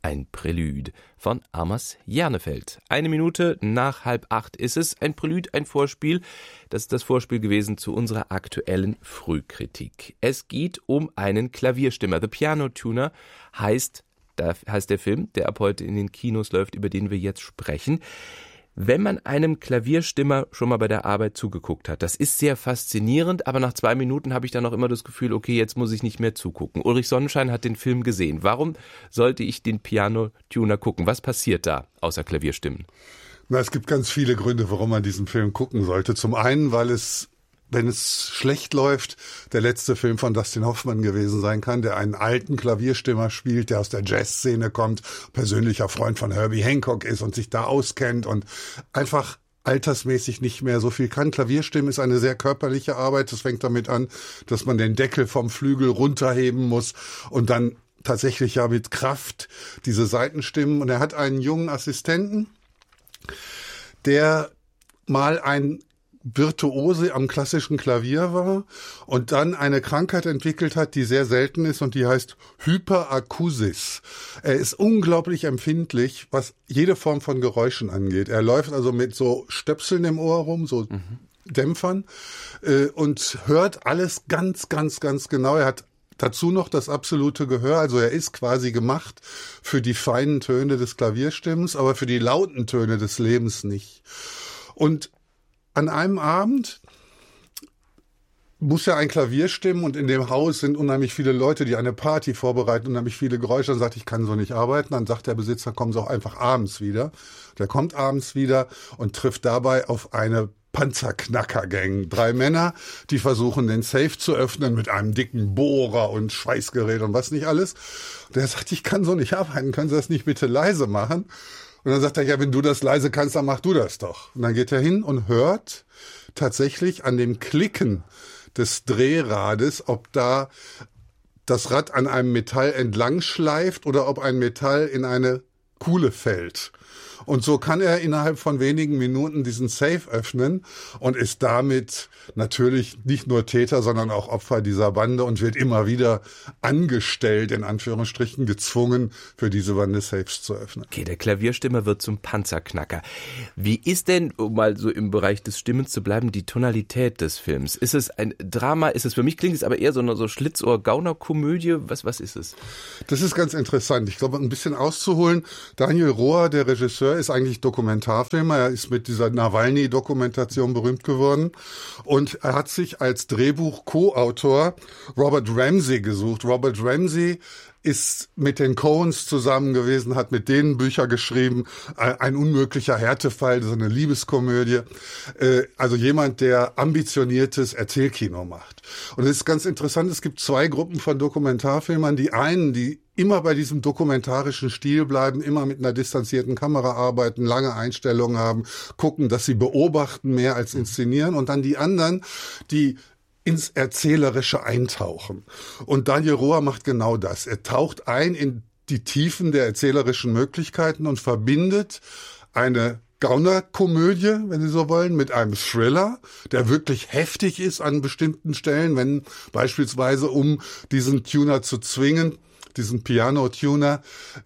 ein Prälude von Amos Jernefeld. 1 Minute nach 7:30 ist es. Ein Prälude, ein Vorspiel. Das ist das Vorspiel gewesen zu unserer aktuellen Frühkritik. Es geht um einen Klavierstimmer. The Piano Tuner heißt der Film, der ab heute in den Kinos läuft, über den wir jetzt sprechen. Wenn man einem Klavierstimmer schon mal bei der Arbeit zugeguckt hat, das ist sehr faszinierend, aber nach 2 Minuten habe ich dann auch immer das Gefühl, okay, jetzt muss ich nicht mehr zugucken. Ulrich Sonnenschein hat den Film gesehen. Warum sollte ich den Piano-Tuner gucken? Was passiert da, außer Klavierstimmen? Na, es gibt ganz viele Gründe, warum man diesen Film gucken sollte. Zum einen, weil es, wenn es schlecht läuft, der letzte Film von Dustin Hoffman gewesen sein kann, der einen alten Klavierstimmer spielt, der aus der Jazzszene kommt, persönlicher Freund von Herbie Hancock ist und sich da auskennt und einfach altersmäßig nicht mehr so viel kann. Klavierstimmen ist eine sehr körperliche Arbeit. Das fängt damit an, dass man den Deckel vom Flügel runterheben muss und dann tatsächlich ja mit Kraft diese Saitenstimmen. Und er hat einen jungen Assistenten, der mal ein Virtuose am klassischen Klavier war und dann eine Krankheit entwickelt hat, die sehr selten ist und die heißt Hyperakusis. Er ist unglaublich empfindlich, was jede Form von Geräuschen angeht. Er läuft also mit so Stöpseln im Ohr rum, so Dämpfern und hört alles ganz, ganz, ganz genau. Er hat dazu noch das absolute Gehör, also er ist quasi gemacht für die feinen Töne des Klavierstimmens, aber für die lauten Töne des Lebens nicht. Und an einem Abend muss er ein Klavier stimmen und in dem Haus sind unheimlich viele Leute, die eine Party vorbereiten, unheimlich viele Geräusche. Dann sagt, ich kann so nicht arbeiten. Dann sagt der Besitzer, kommen Sie auch einfach abends wieder. Der kommt abends wieder und trifft dabei auf eine Panzerknacker-Gang. 3 Männer, die versuchen, den Safe zu öffnen mit einem dicken Bohrer und Schweißgerät und was nicht alles. Der sagt, ich kann so nicht arbeiten. Können Sie das nicht bitte leise machen? Und dann sagt er, ja, wenn du das leise kannst, dann mach du das doch. Und dann geht er hin und hört tatsächlich an dem Klicken des Drehrades, ob da das Rad an einem Metall entlang schleift oder ob ein Metall in eine Kuhle fällt. Und so kann er innerhalb von wenigen Minuten diesen Safe öffnen und ist damit natürlich nicht nur Täter, sondern auch Opfer dieser Bande und wird immer wieder angestellt, in Anführungsstrichen, gezwungen, für diese Bande Safes zu öffnen. Okay, der Klavierstimmer wird zum Panzerknacker. Wie ist denn, um mal so im Bereich des Stimmens zu bleiben, die Tonalität des Films? Ist es ein Drama? Ist es, für mich klingt es aber eher so eine Schlitzohr-Gauner-Komödie? Was ist es? Das ist ganz interessant. Ich glaube, ein bisschen auszuholen. Daniel Rohr, der Regisseur, ist eigentlich Dokumentarfilmer. Er ist mit dieser Nawalny-Dokumentation berühmt geworden. Und er hat sich als Drehbuch-Co-Autor Robert Ramsey gesucht. Robert Ramsey ist mit den Coens zusammen gewesen, hat mit denen Bücher geschrieben. Ein unmöglicher Härtefall, so eine Liebeskomödie. Also jemand, der ambitioniertes Erzählkino macht. Und es ist ganz interessant, es gibt 2 Gruppen von Dokumentarfilmern. Die einen, die immer bei diesem dokumentarischen Stil bleiben, immer mit einer distanzierten Kamera arbeiten, lange Einstellungen haben, gucken, dass sie beobachten mehr als inszenieren. Und dann die anderen, die ins Erzählerische eintauchen. Und Daniel Rohr macht genau das. Er taucht ein in die Tiefen der erzählerischen Möglichkeiten und verbindet eine Gaunerkomödie, wenn Sie so wollen, mit einem Thriller, der wirklich heftig ist an bestimmten Stellen, wenn beispielsweise, um diesen Tuner zu zwingen, diesen Piano-Tuner,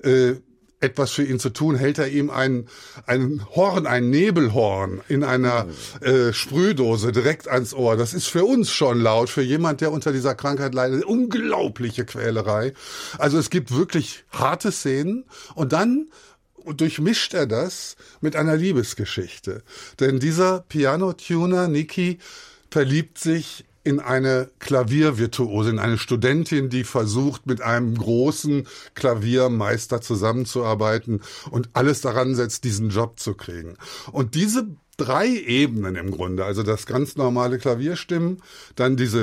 etwas für ihn zu tun, hält er ihm ein Horn, ein Nebelhorn in einer Sprühdose direkt ans Ohr. Das ist für uns schon laut, für jemand, der unter dieser Krankheit leidet. Unglaubliche Quälerei. Also es gibt wirklich harte Szenen und dann durchmischt er das mit einer Liebesgeschichte. Denn dieser Piano-Tuner, Niki, verliebt sich in eine Klaviervirtuose, in eine Studentin, die versucht, mit einem großen Klaviermeister zusammenzuarbeiten und alles daran setzt, diesen Job zu kriegen. Und diese 3 Ebenen im Grunde, also das ganz normale Klavierstimmen, dann diese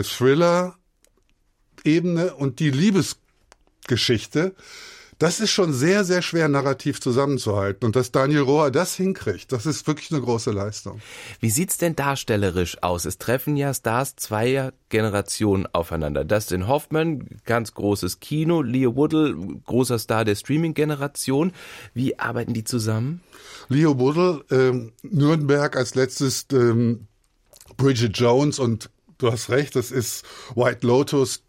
Thriller-Ebene und die Liebesgeschichte, das ist schon sehr, sehr schwer narrativ zusammenzuhalten. Und dass Daniel Rohr das hinkriegt, das ist wirklich eine große Leistung. Wie sieht's denn darstellerisch aus? Es treffen ja Stars zweier Generationen aufeinander. Dustin Hoffman, ganz großes Kino, Leo Woodle, großer Star der Streaming-Generation. Wie arbeiten die zusammen? Leo Woodle, Nürnberg als letztes, Bridget Jones und du hast recht, das ist White Lotus,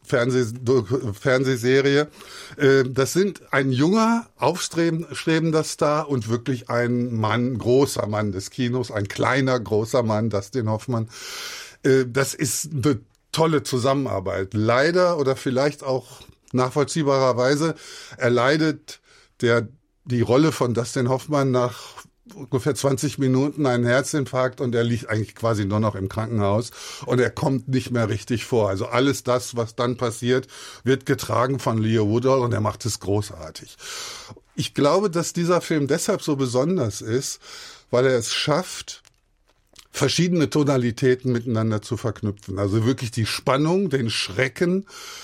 Fernsehserie. Das sind ein junger, aufstrebender Star und wirklich ein Mann, großer Mann des Kinos, ein kleiner, großer Mann, Dustin Hoffmann. Das ist eine tolle Zusammenarbeit. Leider oder vielleicht auch nachvollziehbarerweise erleidet die Rolle von Dustin Hoffmann nach ungefähr 20 Minuten einen Herzinfarkt und er liegt eigentlich quasi nur noch im Krankenhaus und er kommt nicht mehr richtig vor. Also alles das, was dann passiert, wird getragen von Leo Woodall und er macht es großartig. Ich glaube, dass dieser Film deshalb so besonders ist, weil er es schafft, verschiedene Tonalitäten miteinander zu verknüpfen. Also wirklich die Spannung, den Schrecken,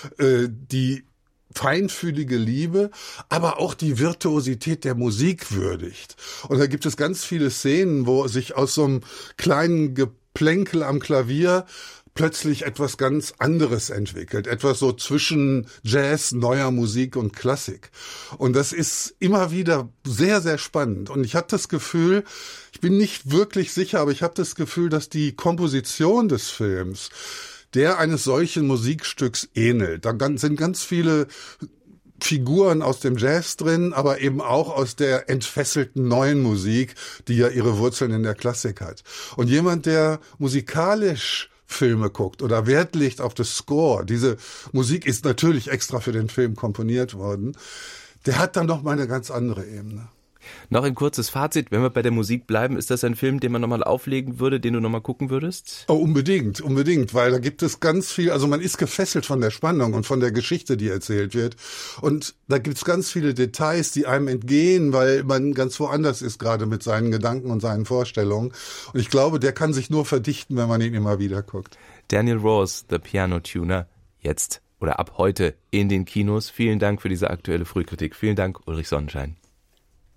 die feinfühlige Liebe, aber auch die Virtuosität der Musik würdigt. Und da gibt es ganz viele Szenen, wo sich aus so einem kleinen Geplänkel am Klavier plötzlich etwas ganz anderes entwickelt. Etwas so zwischen Jazz, neuer Musik und Klassik. Und das ist immer wieder sehr, sehr spannend. Und ich habe das Gefühl, ich bin nicht wirklich sicher, aber ich habe das Gefühl, dass die Komposition des Films der eines solchen Musikstücks ähnelt. Da sind ganz viele Figuren aus dem Jazz drin, aber eben auch aus der entfesselten neuen Musik, die ja ihre Wurzeln in der Klassik hat. Und jemand, der musikalisch Filme guckt oder Wert legt auf das Score, diese Musik ist natürlich extra für den Film komponiert worden, der hat dann noch mal eine ganz andere Ebene. Noch ein kurzes Fazit, wenn wir bei der Musik bleiben, ist das ein Film, den man nochmal auflegen würde, den du nochmal gucken würdest? Oh, unbedingt, weil da gibt es ganz viel, also man ist gefesselt von der Spannung und von der Geschichte, die erzählt wird. Und da gibt es ganz viele Details, die einem entgehen, weil man ganz woanders ist, gerade mit seinen Gedanken und seinen Vorstellungen. Und ich glaube, der kann sich nur verdichten, wenn man ihn immer wieder guckt. Daniel Roos, The Piano Tuner, jetzt oder ab heute in den Kinos. Vielen Dank für diese aktuelle Frühkritik. Vielen Dank, Ulrich Sonnenschein.